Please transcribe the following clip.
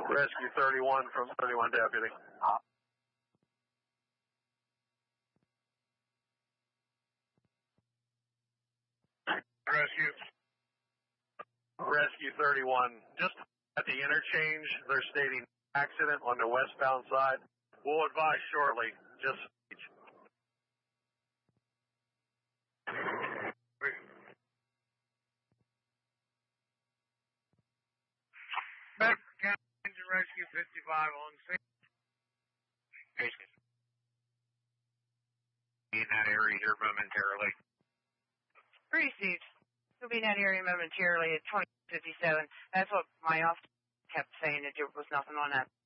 Rescue 31 from 31 deputy. Rescue 31, just at the interchange, they're stating accident on the westbound side. We'll advise shortly. Just Bedford County Engine Rescue 55 on scene. In that area here momentarily. Received. He'll be in that area momentarily at 2057. That's what my officer kept saying, that there was nothing on that